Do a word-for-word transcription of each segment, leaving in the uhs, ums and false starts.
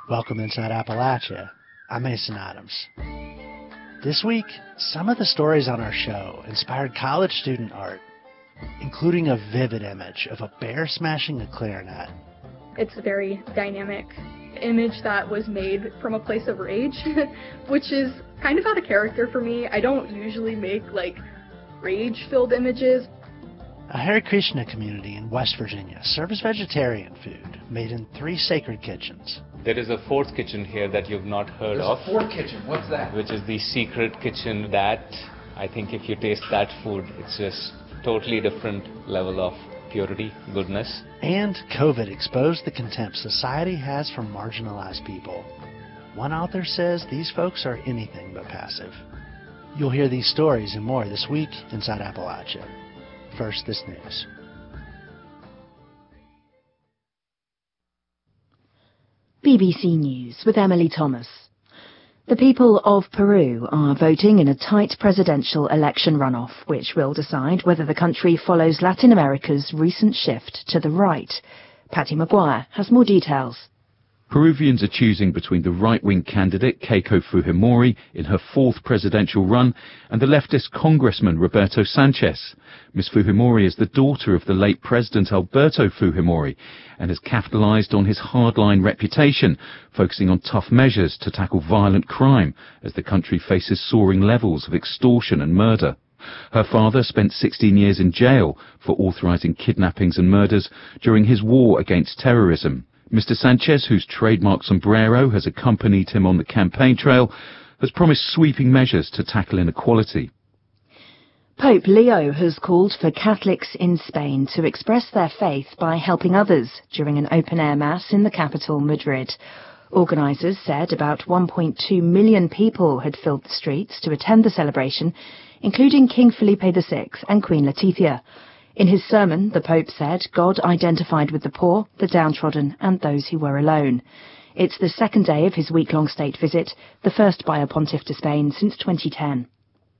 Welcome inside Appalachia. I'm Mason Adams. This week, some of the stories on our show inspired college student art, including a vivid image of a bear smashing a clarinet. It's a very dynamic image that was made from a place of rage, which is kind of out of character for me. I don't usually make, like, rage-filled images. A Hare Krishna community in West Virginia serves vegetarian food made in three sacred kitchens. There is a fourth kitchen here that you've not heard There's of. a fourth kitchen. What's that? Which is the secret kitchen that, I think if you taste that food, it's just totally different level of purity, goodness. And COVID exposed the contempt society has for marginalized people. One author says these folks are anything but passive. You'll hear these stories and more this week inside Appalachia. First, this news. B B C News with Emily Thomas. The people of Peru are voting in a tight presidential election runoff, which will decide whether the country follows Latin America's recent shift to the right. Patty Maguire has more details. Peruvians are choosing between the right-wing candidate Keiko Fujimori in her fourth presidential run and the leftist congressman Roberto Sanchez. Miz Fujimori is the daughter of the late President Alberto Fujimori and has capitalized on his hardline reputation, focusing on tough measures to tackle violent crime as the country faces soaring levels of extortion and murder. Her father spent sixteen years in jail for authorizing kidnappings and murders during his war against terrorism. Mister Sanchez, whose trademark sombrero has accompanied him on the campaign trail, has promised sweeping measures to tackle inequality. Pope Leo has called for Catholics in Spain to express their faith by helping others during an open-air mass in the capital, Madrid. Organisers said about one point two million people had filled the streets to attend the celebration, including King Felipe the Sixth and Queen Letizia. In his sermon, the Pope said God identified with the poor, the downtrodden and those who were alone. It's the second day of his week-long state visit, the first by a pontiff to Spain since twenty ten.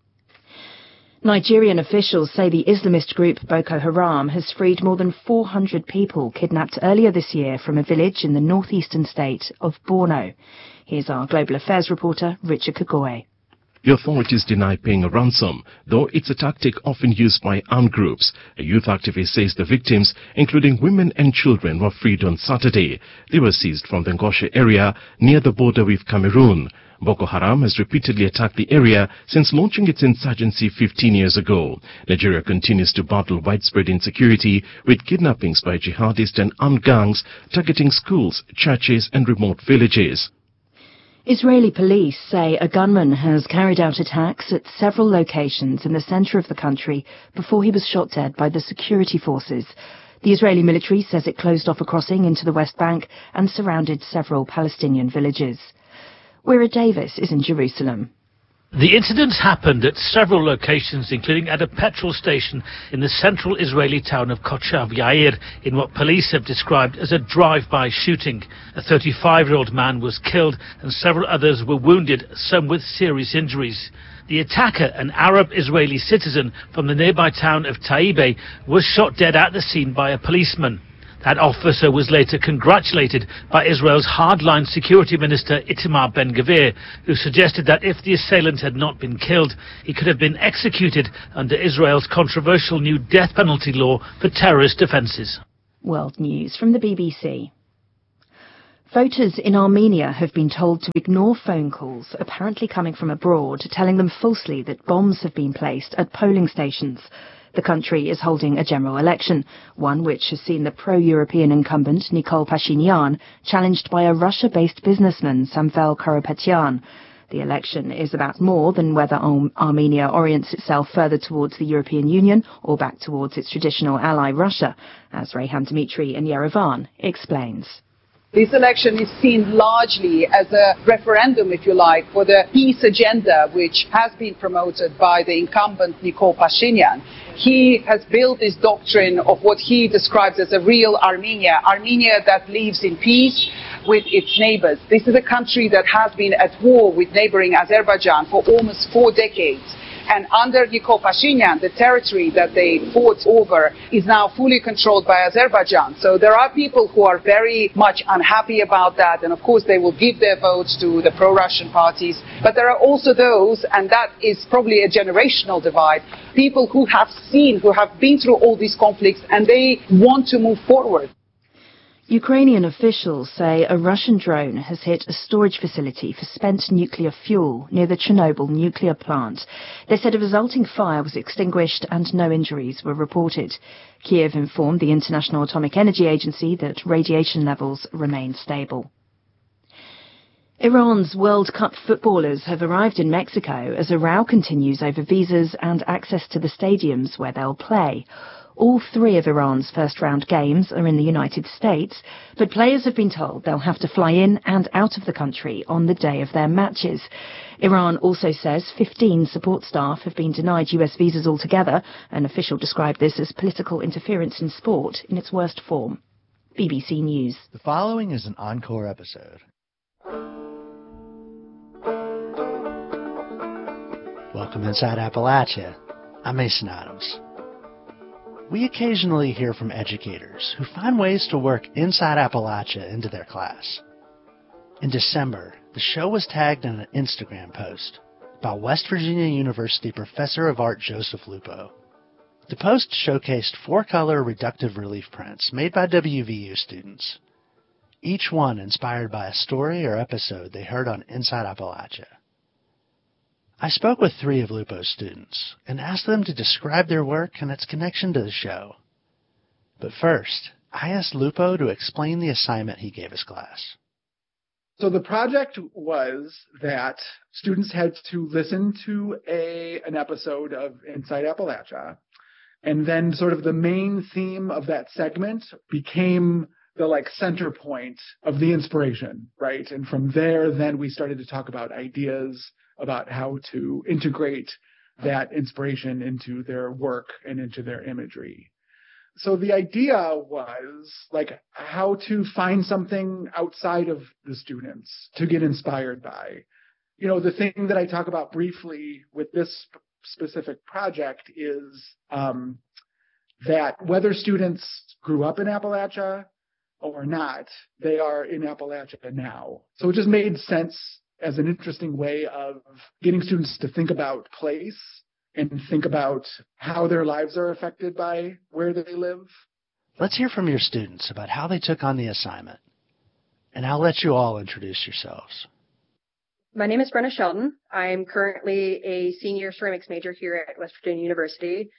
Nigerian officials say the Islamist group Boko Haram has freed more than four hundred people kidnapped earlier this year from a village in the northeastern state of Borno. Here's our Global Affairs reporter, Richard Kagoe. The authorities deny paying a ransom, though it's a tactic often used by armed groups. A youth activist says the victims, including women and children, were freed on Saturday. They were seized from the Ngosha area near the border with Cameroon. Boko Haram has repeatedly attacked the area since launching its insurgency fifteen years ago. Nigeria continues to battle widespread insecurity with kidnappings by jihadists and armed gangs targeting schools, churches and remote villages. Israeli police say a gunman has carried out attacks at several locations in the centre of the country before he was shot dead by the security forces. The Israeli military says it closed off a crossing into the West Bank and surrounded several Palestinian villages. Weira Davis is in Jerusalem. The incidents happened at several locations, including at a petrol station in the central Israeli town of Kochav Yair, in what police have described as a drive-by shooting. A thirty-five-year-old man was killed and several others were wounded, some with serious injuries. The attacker, an Arab Israeli citizen from the nearby town of Taibe, was shot dead at the scene by a policeman. That officer was later congratulated by Israel's hardline security minister Itamar Ben-Gvir, who suggested that if the assailant had not been killed, he could have been executed under Israel's controversial new death penalty law for terrorist offences. World News from the B B C. Voters in Armenia have been told to ignore phone calls, apparently coming from abroad, telling them falsely that bombs have been placed at polling stations. The country is holding a general election, one which has seen the pro-European incumbent Nikol Pashinyan challenged by a Russia-based businessman, Samvel Karapetyan. The election is about more than whether Ar- Armenia orients itself further towards the European Union or back towards its traditional ally Russia, as Reyhan Dmitry in Yerevan explains. This election is seen largely as a referendum, if you like, for the peace agenda which has been promoted by the incumbent Nikol Pashinyan. He has built this doctrine of what he describes as a real Armenia, Armenia that lives in peace with its neighbors. This is a country that has been at war with neighboring Azerbaijan for almost four decades. And under Nikol Pashinyan, the territory that they fought over is now fully controlled by Azerbaijan. So there are people who are very much unhappy about that, and of course they will give their votes to the pro-Russian parties. But there are also those, and that is probably a generational divide, people who have seen, who have been through all these conflicts, and they want to move forward. Ukrainian officials say a Russian drone has hit a storage facility for spent nuclear fuel near the Chernobyl nuclear plant. They said a resulting fire was extinguished and no injuries were reported. Kiev informed the International Atomic Energy Agency that radiation levels remain stable. Iran's World Cup footballers have arrived in Mexico as a row continues over visas and access to the stadiums where they'll play. All three of Iran's first-round games are in the United States, but players have been told they'll have to fly in and out of the country on the day of their matches. Iran also says fifteen support staff have been denied U S visas altogether. An official described this as political interference in sport in its worst form. B B C News. The following is an encore episode. Welcome inside Appalachia. I'm Mason Adams. We occasionally hear from educators who find ways to work Inside Appalachia into their class. In December, the show was tagged in an Instagram post by West Virginia University Professor of Art Joseph Lupo. The post showcased four-color reductive relief prints made by W V U students, each one inspired by a story or episode they heard on Inside Appalachia. I spoke with three of Lupo's students and asked them to describe their work and its connection to the show. But first, I asked Lupo to explain the assignment he gave his class. So the project was that students had to listen to a an episode of Inside Appalachia, and then sort of the main theme of that segment became the like center point of the inspiration, right? And from there, then we started to talk about ideas about how to integrate that inspiration into their work and into their imagery. So the idea was like how to find something outside of the students to get inspired by. You know, the thing that I talk about briefly with this specific project is um, that whether students grew up in Appalachia or not, they are in Appalachia now. So it just made sense as an interesting way of getting students to think about place and think about how their lives are affected by where they live. Let's hear from your students about how they took on the assignment. And I'll let you all introduce yourselves. My name is Brenna Sheldon. I'm currently a senior ceramics major here at West Virginia University.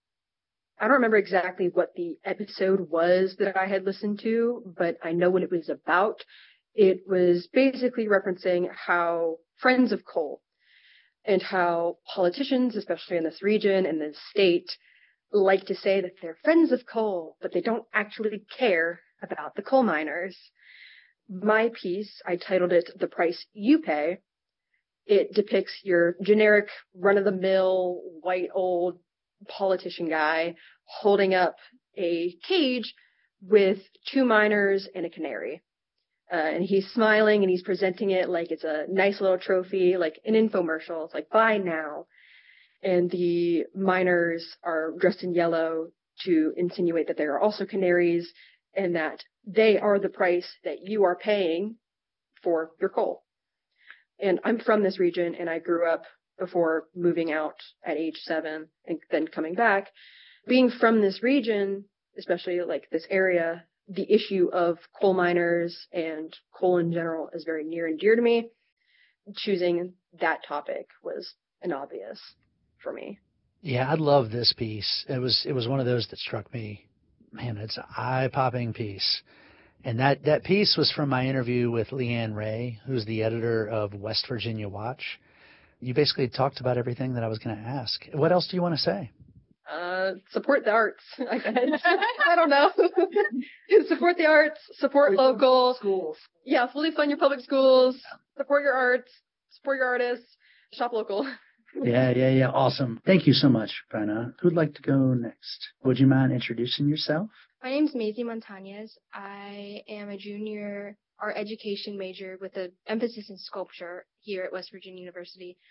I don't remember exactly what the episode was that I had listened to, but I know what it was about. It was basically referencing how friends of coal and how politicians, especially in this region and the state, like to say that they're friends of coal, but they don't actually care about the coal miners. My piece, I titled it The Price You Pay. It depicts your generic run-of-the-mill, white old politician guy holding up a cage with two miners and a canary. Uh, and he's smiling and he's presenting it like it's a nice little trophy, like an infomercial. It's like, buy now. And the miners are dressed in yellow to insinuate that they are also canaries and that they are the price that you are paying for your coal. And I'm from this region and I grew up before moving out at age seven and then coming back. Being from this region, especially like this area, the issue of coal miners and coal in general is very near and dear to me. Choosing that topic was an obvious for me. Yeah, I love this piece. It was it was one of those that struck me. Man, it's an eye-popping piece. And that, that piece was from my interview with Leanne Ray, who's the editor of West Virginia Watch. You basically talked about everything that I was going to ask. What else do you want to say? Uh, support the arts, I guess. I don't know. Support the arts, support fully local schools. Yeah, fully fund your public schools, support your arts, support your artists, shop local. Yeah, yeah, yeah. Awesome. Thank you so much, Brenna. Who'd like to go next? Would you mind introducing yourself? My name's Maisie Montañez. I am a junior art education major with an emphasis in sculpture here at West Virginia University.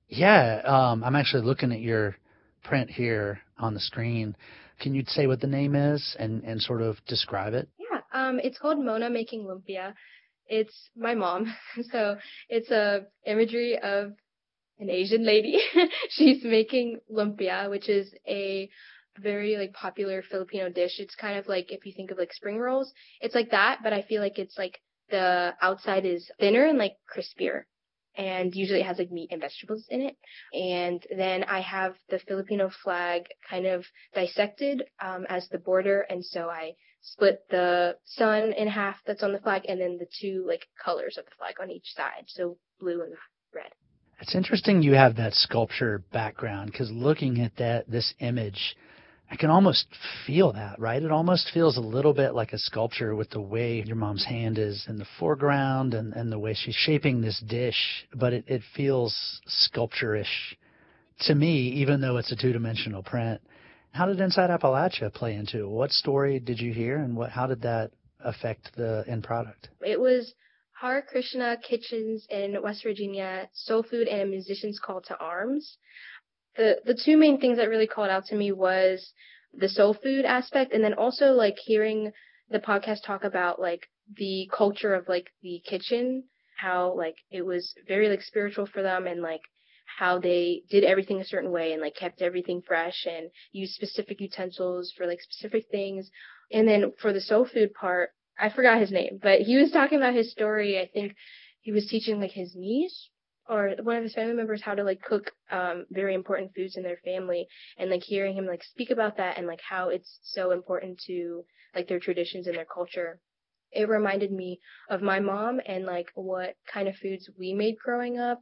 Yeah, um, I'm actually looking at your print here on the screen. Can you say what the name is and, and sort of describe it? Yeah, um, it's called Mona Making Lumpia. It's my mom, so it's a imagery of an Asian lady. She's making lumpia, which is a very like popular Filipino dish. It's kind of like if you think of like spring rolls, it's like that, but I feel like it's like the outside is thinner and like crispier. And usually it has like meat and vegetables in it. And then I have the Filipino flag kind of dissected um, as the border. And so I split the sun in half that's on the flag and then the two like colors of the flag on each side. So blue and red. It's interesting you have that sculpture background because looking at that, this image, I can almost feel that, right? It almost feels a little bit like a sculpture with the way your mom's hand is in the foreground and, and the way she's shaping this dish, but it, it feels sculpture-ish to me, even though it's a two-dimensional print. How did Inside Appalachia play into it? What story did you hear, and what how did that affect the end product? It was Hare Krishna Kitchens in West Virginia, soul food, and a musician's call to arms. The the two main things that really called out to me was the soul food aspect, and then also like hearing the podcast talk about like the culture of like the kitchen, how like it was very like spiritual for them, and like how they did everything a certain way and like kept everything fresh and used specific utensils for like specific things. And then for the soul food part, I forgot his name, but he was talking about his story. I think he was teaching like his niece or one of his family members how to like cook um very important foods in their family, and like hearing him like speak about that and like how it's so important to like their traditions and their culture. It reminded me of my mom and like what kind of foods we made growing up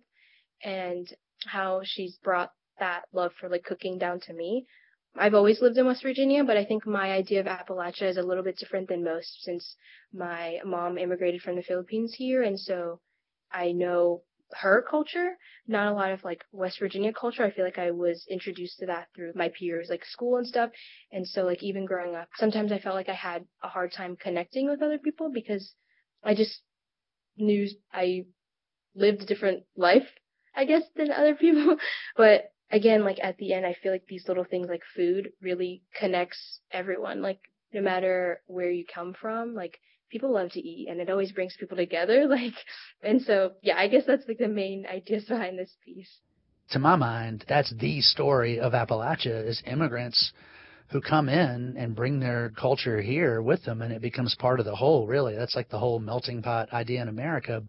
and how she's brought that love for like cooking down to me. I've always lived in West Virginia, but I think my idea of Appalachia is a little bit different than most since my mom immigrated from the Philippines here, and so I know her culture, not a lot of like West Virginia culture. I feel like I was introduced to that through my peers, like school and stuff. And so like even growing up, sometimes I felt like I had a hard time connecting with other people because I just knew I lived a different life, I guess, than other people. But again, like at the end, I feel like these little things like food really connects everyone. Like no matter where you come from, like people love to eat and it always brings people together. Like, and so, yeah, I guess that's like the main ideas behind this piece. To my mind, that's the story of Appalachia is immigrants who come in and bring their culture here with them, and it becomes part of the whole, really. That's like the whole melting pot idea in America.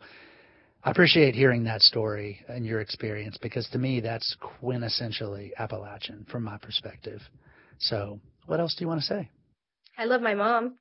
I appreciate hearing that story and your experience because to me, that's quintessentially Appalachian from my perspective. So what else do you want to say? I love my mom.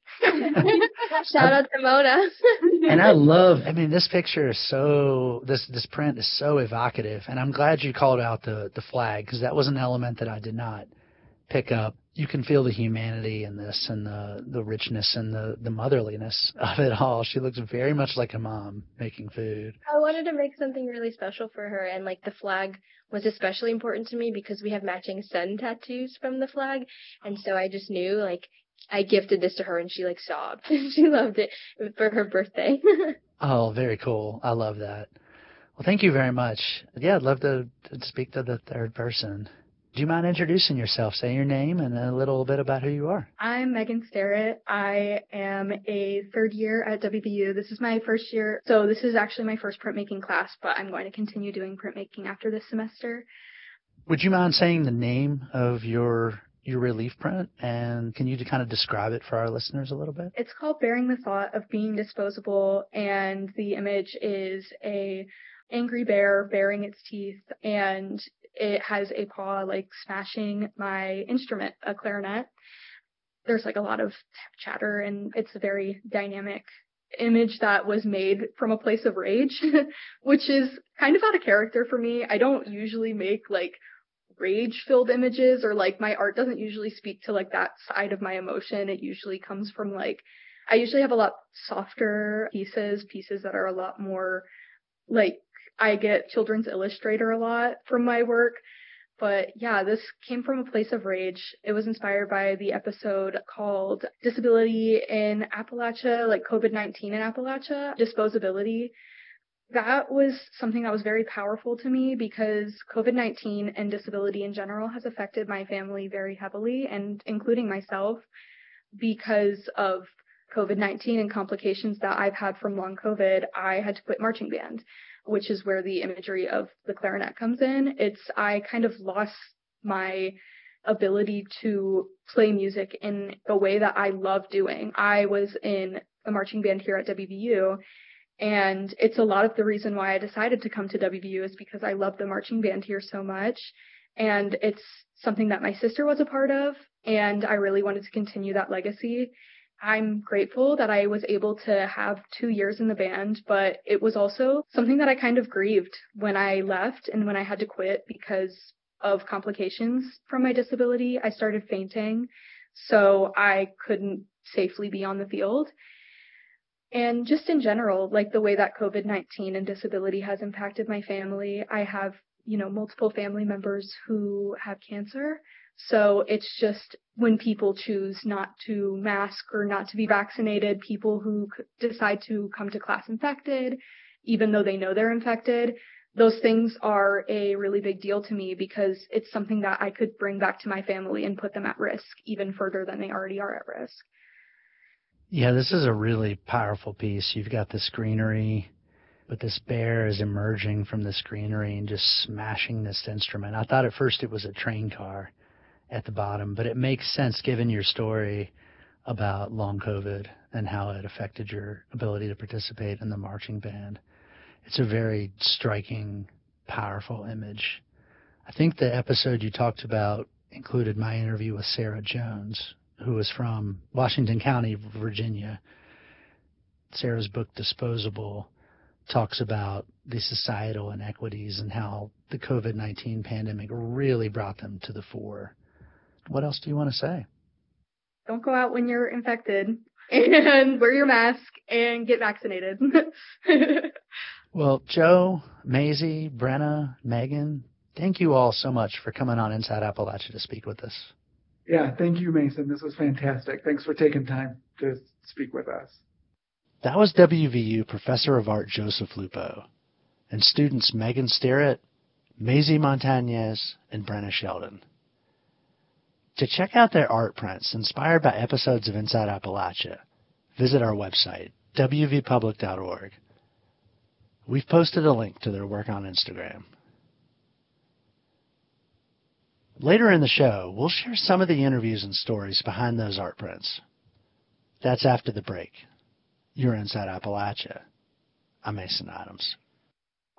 Shout out to Mona. And I love, I mean, this picture is so, this this print is so evocative. And I'm glad you called out the, the flag because that was an element that I did not pick up. You can feel the humanity in this and the, the richness and the, the motherliness of it all. She looks very much like a mom making food. I wanted to make something really special for her, and like the flag was especially important to me because we have matching sun tattoos from the flag. And so I just knew like I gifted this to her and she like sobbed. She loved it for her birthday. Oh, very cool. I love that. Well, thank you very much. Yeah, I'd love to, to speak to the third person. Do you mind introducing yourself? Say your name and a little bit about who you are. I'm Megan Starrett. I am a third year at W V U. This is my first year. So this is actually my first printmaking class, but I'm going to continue doing printmaking after this semester. Would you mind saying the name of your your relief print, and can you kind of describe it for our listeners a little bit? It's called Bearing the Thought of Being Disposable, and the image is a angry bear baring its teeth, and it has a paw like smashing my instrument, a clarinet. There's like a lot of chatter, and it's a very dynamic image that was made from a place of rage, which is kind of out of character for me. I don't usually make like rage-filled images, or like my art doesn't usually speak to like that side of my emotion. It usually comes from like, I usually have a lot softer pieces, pieces that are a lot more like, I get Children's Illustrator a lot from my work. But yeah, this came from a place of rage. It was inspired by the episode called Disability in Appalachia, like COVID nineteen in Appalachia, Disposability. That was something that was very powerful to me because COVID nineteen and disability in general has affected my family very heavily, and including myself, because of COVID nineteen and complications that I've had from long COVID. I had to quit marching band, which is where the imagery of the clarinet comes in. It's, I kind of lost my ability to play music in the way that I love doing. I was in a marching band here at W V U, and it's a lot of the reason why I decided to come to W V U is because I love the marching band here so much. And it's something that my sister was a part of, and I really wanted to continue that legacy. I'm grateful that I was able to have two years in the band, but it was also something that I kind of grieved when I left and when I had to quit because of complications from my disability. I started fainting, so I couldn't safely be on the field. And just in general, like the way that COVID nineteen and disability has impacted my family, I have, you know, multiple family members who have cancer. So it's just when people choose not to mask or not to be vaccinated, people who decide to come to class infected, even though they know they're infected, those things are a really big deal to me because it's something that I could bring back to my family and put them at risk even further than they already are at risk. Yeah, this is a really powerful piece. You've got this greenery, but this bear is emerging from this greenery and just smashing this instrument. I thought at first it was a train car at the bottom, but it makes sense given your story about long COVID and how it affected your ability to participate in the marching band. It's a very striking, powerful image. I think the episode you talked about included my interview with Sarah Jones, who is from Washington County, Virginia. Sarah's book, Disposable, talks about the societal inequities and how the COVID nineteen pandemic really brought them to the fore. What else do you want to say? Don't go out when you're infected, and wear your mask and get vaccinated. Well, Joe, Maisie, Brenna, Megan, thank you all so much for coming on Inside Appalachia to speak with us. Yeah, thank you, Mason. This was fantastic. Thanks for taking time to speak with us. That was W V U Professor of Art Joseph Lupo and students Megan Sterrett, Maisie Montañez, and Brenna Sheldon. To check out their art prints inspired by episodes of Inside Appalachia, visit our website, w v public dot org. We've posted a link to their work on Instagram. Later in the show, we'll share some of the interviews and stories behind those art prints. That's after the break. You're Inside Appalachia. I'm Mason Adams.